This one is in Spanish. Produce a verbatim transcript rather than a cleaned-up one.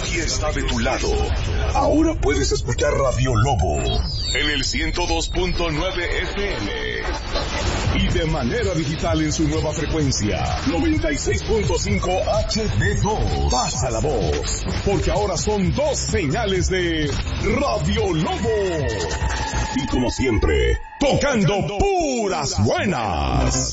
aquí está de tu lado. Ahora puedes escuchar Radio Lobo en el ciento dos punto nueve F M y de manera digital en su nueva frecuencia noventa y seis punto cinco H D dos. Pasa la voz, porque ahora son dos señales de Radio Lobo. Y como siempre, tocando puras buenas.